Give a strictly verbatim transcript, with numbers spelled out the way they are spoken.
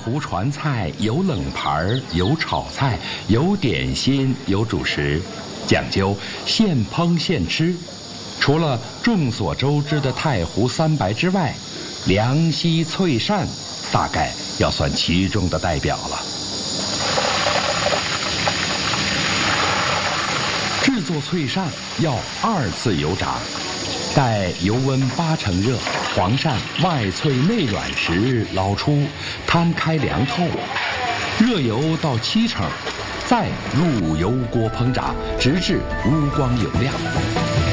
壶传菜，有冷盘，有炒菜，有点心，有主食，讲究现烹现吃。除了众所周知的太湖三白之外，凉溪脆鳝大概要算其中的代表了。制作脆鳝要二次油炸，待油温八成热，黄鳝外脆内软时捞出，摊开凉透，热油到七成，再入油锅烹炸，直至乌光油亮。